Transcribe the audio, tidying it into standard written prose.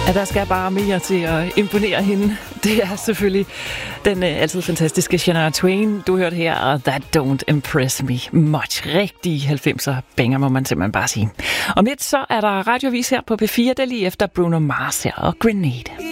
Ja, der skal bare mere til at imponere hende. Det er selvfølgelig den altid fantastiske Shania Twain. Du hørte her, og That Don't Impress Me Much. Rigtig 90'er banger, må man simpelthen bare sige. Om lidt så er der radiovis her på P4, der lige efter Bruno Mars her og Grenade.